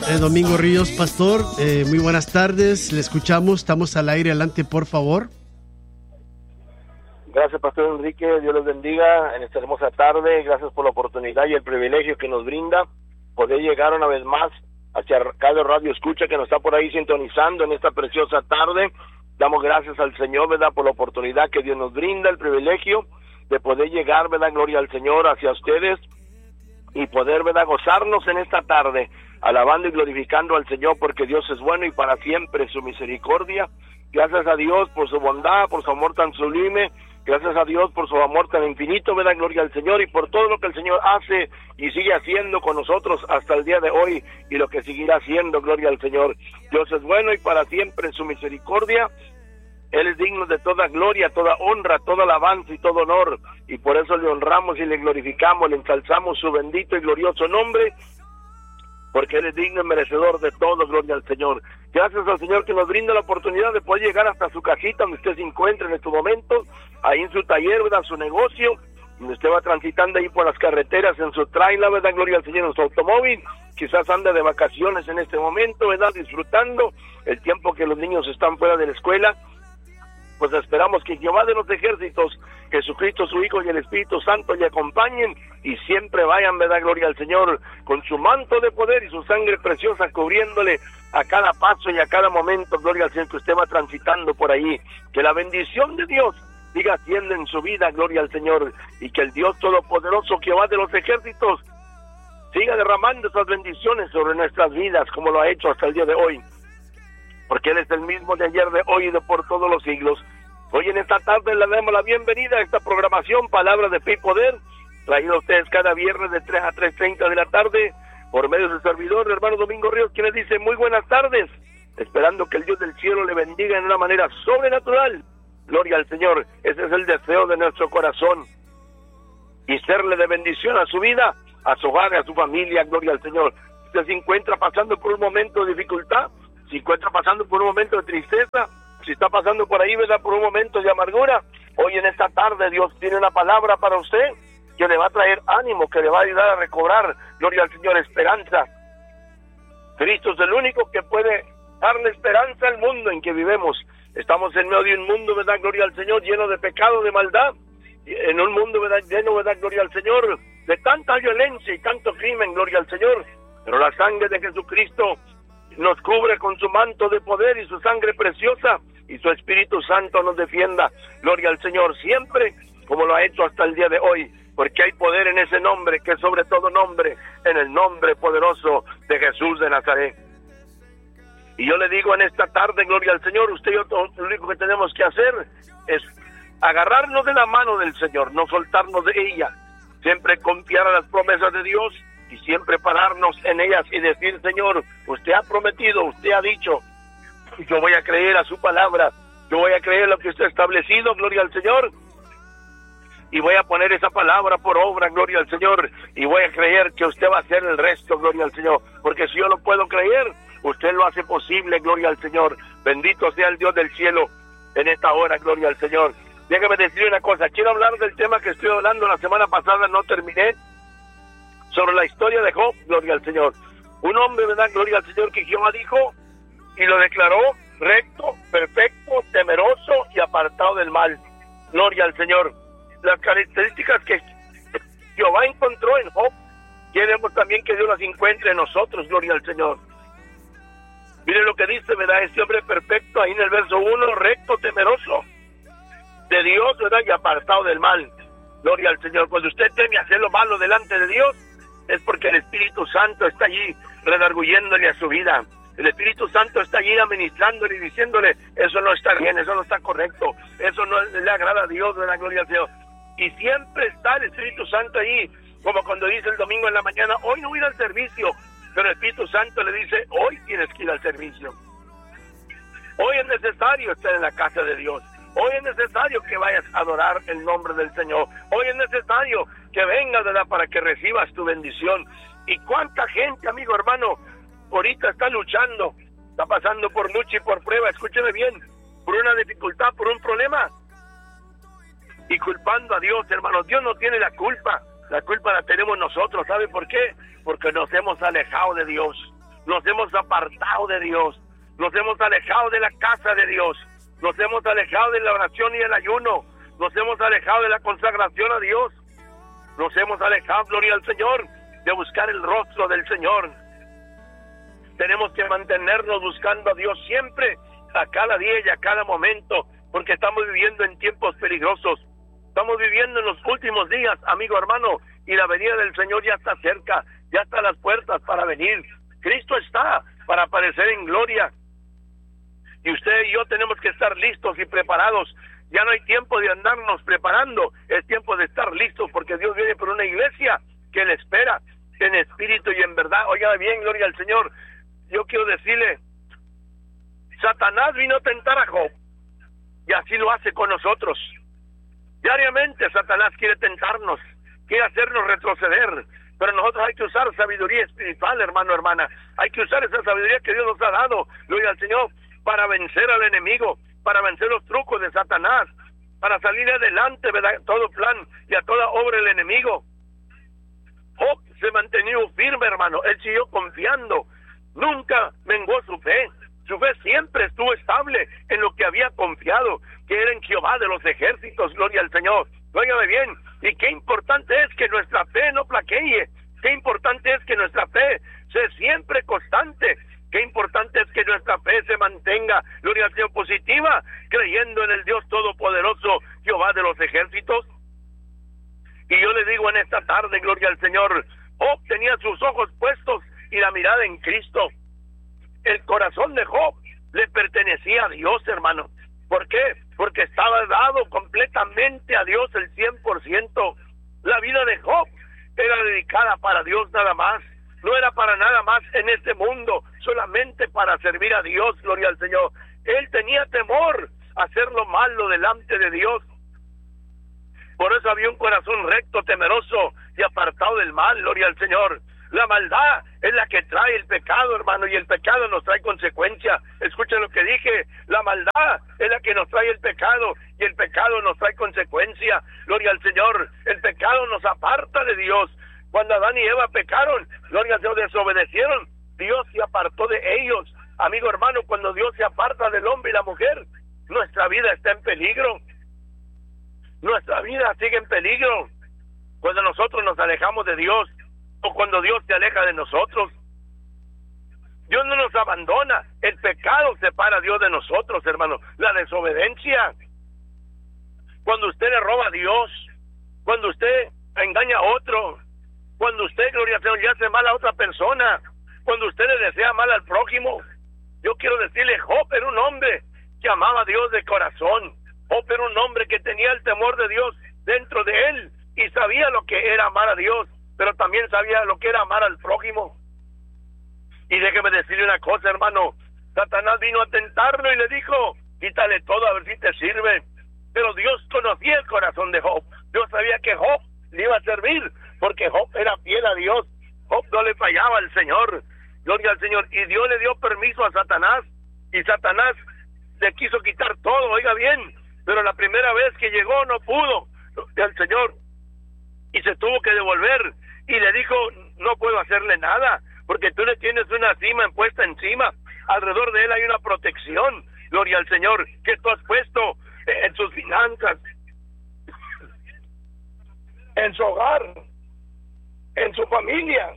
Domingo Ríos, pastor, muy buenas tardes, le escuchamos, estamos al aire, adelante por favor. Gracias, pastor Enrique, Dios los bendiga en esta hermosa tarde, gracias por la oportunidad y el privilegio que nos brinda poder llegar una vez más hacia cada radio escucha que nos está por ahí sintonizando en esta preciosa tarde. Damos gracias al Señor, ¿verdad?, por la oportunidad que Dios nos brinda, el privilegio de poder llegar, ¿verdad?, gloria al Señor, hacia ustedes y poder, ¿verdad?, gozarnos en esta tarde, alabando y glorificando al Señor, porque Dios es bueno y para siempre su misericordia. Gracias a Dios por su bondad, por su amor tan sublime. Gracias a Dios por su amor tan infinito, ¿verdad?, gloria al Señor, y por todo lo que el Señor hace y sigue haciendo con nosotros hasta el día de hoy, y lo que seguirá haciendo, gloria al Señor. Dios es bueno y para siempre su misericordia. Él es digno de toda gloria, toda honra, toda alabanza y todo honor, y por eso le honramos y le glorificamos, le ensalzamos su bendito y glorioso nombre, porque Él es digno y merecedor de todo, gloria al Señor. Gracias al Señor que nos brinda la oportunidad de poder llegar hasta su casita, donde usted se encuentra en estos momentos, ahí en su taller, ¿verdad?, su negocio, donde usted va transitando ahí por las carreteras en su trailer, ¿verdad?, gloria al Señor, en su automóvil, quizás anda de vacaciones en este momento, ¿verdad?, disfrutando el tiempo que los niños están fuera de la escuela. Pues esperamos que Jehová de los ejércitos, Jesucristo su Hijo y el Espíritu Santo le acompañen y siempre vayan, ¿verdad?, gloria al Señor, con su manto de poder y su sangre preciosa cubriéndole a cada paso y a cada momento, gloria al Señor, que usted va transitando por ahí. Que la bendición de Dios siga siendo en su vida, gloria al Señor, y que el Dios Todopoderoso, Jehová de los ejércitos, siga derramando esas bendiciones sobre nuestras vidas, como lo ha hecho hasta el día de hoy, porque Él es el mismo de ayer, de hoy y de por todos los siglos. Hoy en esta tarde le damos la bienvenida a esta programación Palabra de Fe y Poder, traído a ustedes cada viernes de 3 a 3:30 de la tarde, por medio del servidor, el hermano Domingo Ríos, quien les dice muy buenas tardes, esperando que el Dios del cielo le bendiga en una manera sobrenatural. Gloria al Señor, ese es el deseo de nuestro corazón, y serle de bendición a su vida, a su hogar, a su familia, gloria al Señor. Si usted se encuentra pasando por un momento de dificultad, si encuentra pasando por un momento de tristeza, si está pasando por ahí, ¿verdad?, por un momento de amargura, hoy en esta tarde Dios tiene una palabra para usted que le va a traer ánimo, que le va a ayudar a recobrar, gloria al Señor, esperanza. Cristo es el único que puede darle esperanza al mundo en que vivimos. Estamos en medio de un mundo, ¿verdad?, gloria al Señor, lleno de pecado, de maldad, en un mundo, ¿verdad?, lleno, ¿verdad?, gloria al Señor, de tanta violencia y tanto crimen, gloria al Señor, pero la sangre de Jesucristo nos cubre con su manto de poder y su sangre preciosa, y su Espíritu Santo nos defienda, gloria al Señor, siempre como lo ha hecho hasta el día de hoy, porque hay poder en ese nombre, que es sobre todo nombre, en el nombre poderoso de Jesús de Nazaret. Y yo le digo en esta tarde, gloria al Señor, usted y yo, lo único que tenemos que hacer es agarrarnos de la mano del Señor, no soltarnos de ella, siempre confiar a las promesas de Dios, y siempre pararnos en ellas y decir, Señor, usted ha prometido, usted ha dicho, yo voy a creer a su palabra, yo voy a creer lo que usted ha establecido, gloria al Señor, y voy a poner esa palabra por obra, gloria al Señor, y voy a creer que usted va a hacer el resto, gloria al Señor, porque si yo lo puedo creer, usted lo hace posible, gloria al Señor. Bendito sea el Dios del cielo en esta hora, gloria al Señor. Déjame decir una cosa, quiero hablar del tema que estoy hablando la semana pasada, no terminé, sobre la historia de Job, gloria al Señor. Un hombre, ¿verdad?, gloria al Señor, que Jehová dijo y lo declaró recto, perfecto, temeroso y apartado del mal. Gloria al Señor. Las características que Jehová encontró en Job, queremos también que Dios las encuentre en nosotros, gloria al Señor. Mire lo que dice, ¿verdad?, este hombre perfecto, ahí en el verso 1, recto, temeroso de Dios, ¿verdad?, y apartado del mal. Gloria al Señor. Cuando usted teme hacer lo malo delante de Dios, es porque el Espíritu Santo está allí redarguyéndole a su vida. El Espíritu Santo está allí administrándole y diciéndole, eso no está bien, eso no está correcto, eso no le agrada a Dios, de la gloria al Señor. Y siempre está el Espíritu Santo allí, como cuando dice el domingo en la mañana, hoy no voy a ir al servicio, pero el Espíritu Santo le dice, hoy tienes que ir al servicio. Hoy es necesario estar en la casa de Dios. Hoy es necesario que vayas a adorar el nombre del Señor. Hoy es necesario que vengas, ¿verdad?, para que recibas tu bendición. Y cuánta gente, amigo, hermano, ahorita está luchando, está pasando por lucha y por prueba, escúcheme bien, por una dificultad, por un problema, y culpando a Dios, hermano. Dios no tiene la culpa la tenemos nosotros. ¿Sabe por qué? Porque nos hemos alejado de Dios. nos hemos apartado de Dios, nos hemos alejado de la casa de Dios, nos hemos alejado de la oración y el ayuno, nos hemos alejado de la consagración a Dios, nos hemos alejado, gloria al Señor, de buscar el rostro del Señor. Tenemos que mantenernos buscando a Dios siempre, a cada día y a cada momento, porque estamos viviendo en tiempos peligrosos. Estamos viviendo en los últimos días, amigo hermano, y la venida del Señor ya está cerca, ya está a las puertas para venir. Cristo está para aparecer en gloria. Y usted y yo tenemos que estar listos y preparados. Ya no hay tiempo de andarnos preparando, es tiempo de estar listos, porque Dios viene por una iglesia que le espera en espíritu y en verdad. Oiga bien, gloria al Señor. Yo quiero decirle, Satanás vino a tentar a Job, y así lo hace con nosotros. Diariamente Satanás quiere tentarnos, quiere hacernos retroceder, pero nosotros hay que usar sabiduría espiritual, hermano, hermana. Hay que usar esa sabiduría que Dios nos ha dado, gloria al Señor, para vencer al enemigo, para vencer los trucos de Satanás, para salir adelante, ¿verdad?, todo plan y a toda obra del enemigo. Job se mantenió firme, hermano. Él siguió confiando, nunca menguó su fe. Su fe siempre estuvo estable en lo que había confiado, que era en Jehová de los ejércitos, gloria al Señor. Óigame bien, y qué importante es que nuestra fe no flaquee, qué importante es que nuestra fe sea siempre constante, qué importante es que nuestra fe se mantenga, gloria al Señor, positiva, creyendo en el Dios Todopoderoso, Jehová de los ejércitos. Y yo le digo en esta tarde, gloria al Señor, Job tenía sus ojos puestos y la mirada en Cristo. El corazón de Job le pertenecía a Dios, hermano. ¿Por qué? Porque estaba dado completamente a Dios el 100%. La vida de Job era dedicada para Dios nada más. No era para nada más en este mundo, solamente para servir a Dios, gloria al Señor. Él tenía temor a hacer lo malo delante de Dios. Por eso había un corazón recto, temeroso y apartado del mal, gloria al Señor. La maldad es la que trae el pecado, hermano, y el pecado nos trae consecuencia. Escuchen lo que dije, la maldad es la que nos trae el pecado, y el pecado nos trae consecuencia. Gloria al Señor, el pecado nos aparta de Dios. Cuando Adán y Eva pecaron, gloria al Señor, desobedecieron, Dios se apartó de ellos. Amigo hermano, cuando Dios se aparta del hombre y la mujer, nuestra vida está en peligro. Nuestra vida sigue en peligro cuando nosotros nos alejamos de Dios, o cuando Dios se aleja de nosotros. Dios no nos abandona, el pecado separa a Dios de nosotros, hermano. La desobediencia, cuando usted le roba a Dios, cuando usted engaña a otro, cuando usted, gloria al Señor, le hace mal a otra persona, cuando usted le desea mal al prójimo. Yo quiero decirle, Job era un hombre que amaba a Dios de corazón. Job era un hombre que tenía el temor de Dios dentro de él y sabía lo que era amar a Dios, pero también sabía lo que era amar al prójimo. Y déjeme decirle una cosa, hermano, Satanás vino a tentarlo y le dijo, quítale todo a ver si te sirve. Pero Dios conocía el corazón de Job. Dios sabía que Job le iba a servir, porque Job era fiel a Dios. Job no le fallaba al Señor, gloria al Señor. Y Dios le dio permiso a Satanás, y Satanás le quiso quitar todo, oiga bien, pero la primera vez que llegó no pudo, al Señor, y se tuvo que devolver, y le dijo, no puedo hacerle nada, porque tú le tienes una cima puesta encima, alrededor de él hay una protección, gloria al Señor, que tú has puesto en sus finanzas, en su hogar, en su familia.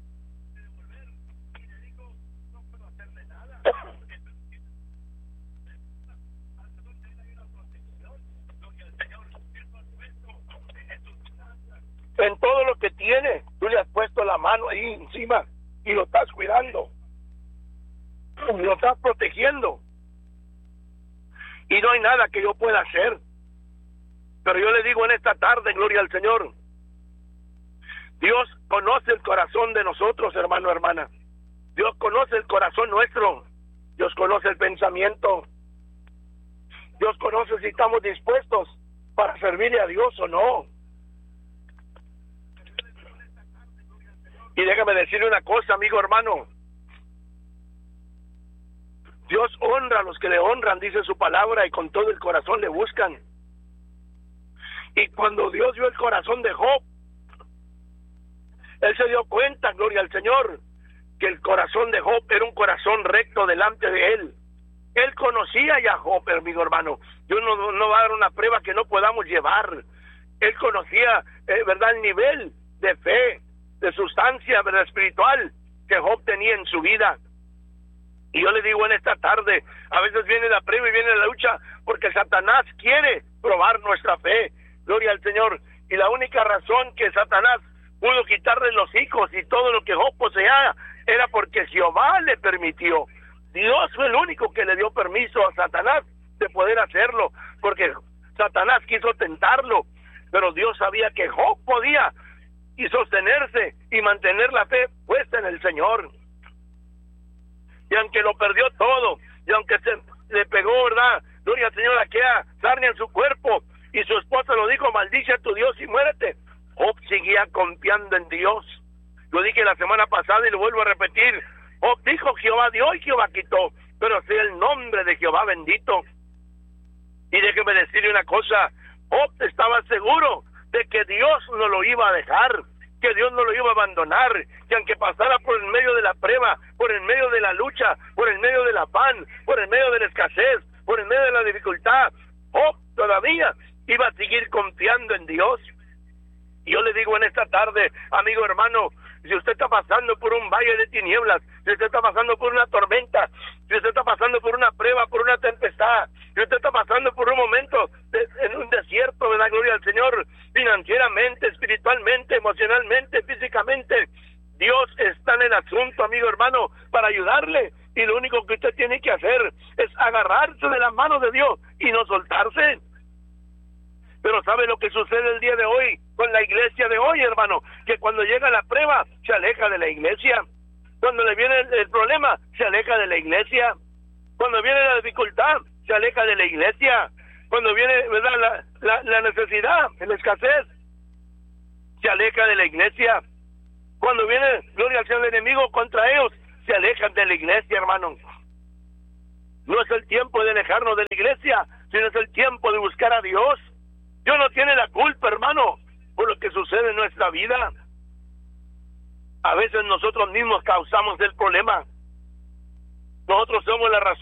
En todo lo que tiene, tú le has puesto la mano ahí encima y lo estás cuidando, lo estás protegiendo, y no hay nada que yo pueda hacer. Pero yo le digo en esta tarde, gloria al Señor, Dios conoce el corazón de nosotros, hermano, hermana. Dios conoce el corazón nuestro. Dios conoce el pensamiento. Dios conoce si estamos dispuestos para servirle a Dios o no. Y déjame decirle una cosa, amigo hermano. Dios honra a los que le honran, dice su palabra, y con todo el corazón le buscan. Y cuando Dios vio el corazón de Job, él se dio cuenta, gloria al Señor, que el corazón de Job era un corazón recto delante de él. Él conocía ya a Job, amigo hermano. Dios no va a dar una prueba que no podamos llevar. Él conocía, ¿verdad?, el nivel de fe, de sustancia, ¿verdad?, espiritual que Job tenía en su vida. Y yo le digo en esta tarde, a veces viene la prueba y viene la lucha porque Satanás quiere probar nuestra fe. Gloria al Señor. Y la única razón que Satanás pudo quitarle los hijos y todo lo que Job poseía era porque Jehová le permitió. Dios fue el único que le dio permiso a Satanás de poder hacerlo, porque Satanás quiso tentarlo, pero Dios sabía que Job podía y sostenerse y mantener la fe puesta en el Señor. Y aunque lo perdió todo, y aunque se le pegó, ¿verdad?, gloria al Señor, aquella sarna en su cuerpo, y su esposa lo dijo, maldice a tu Dios y muérete, Job seguía confiando en Dios. Lo dije la semana pasada y lo vuelvo a repetir. Job dijo, Jehová dio y Jehová quitó, pero sea el nombre de Jehová bendito. Y déjeme decirle una cosa, Job estaba seguro de que Dios no lo iba a dejar, que Dios no lo iba a abandonar, que aunque pasara por el medio de la prueba, por el medio de la lucha, por el medio del afán, por el medio de la escasez, por el medio de la dificultad, Job todavía iba a seguir confiando en Dios. Y yo le digo en esta tarde, amigo hermano, si usted está pasando por un valle de tinieblas, si usted está pasando por una tormenta, si usted está pasando por una prueba, por una tempestad, si usted está pasando por un momento en un desierto, de la gloria al Señor, financieramente, espiritualmente, emocionalmente, físicamente, Dios está en el asunto, amigo hermano, para ayudarle. Y lo único que usted tiene que hacer es agarrarse de las manos de Dios y no soltarse. Pero ¿sabe lo que sucede el día de hoy con la iglesia de hoy, hermano? Que cuando llega la prueba, se aleja de la iglesia. Cuando le viene el problema, se aleja de la iglesia. Cuando viene la dificultad, se aleja de la iglesia. Cuando viene, ¿verdad?, la necesidad, la escasez, se aleja de la iglesia. Cuando viene, gloria al Señor, el enemigo contra ellos, se alejan de la iglesia, hermano. No es el tiempo de alejarnos de la iglesia, sino es el tiempo de buscar a Dios. Dios no tiene la culpa, hermano, por lo que sucede en nuestra vida. A veces nosotros mismos causamos el problema. Nosotros somos la razón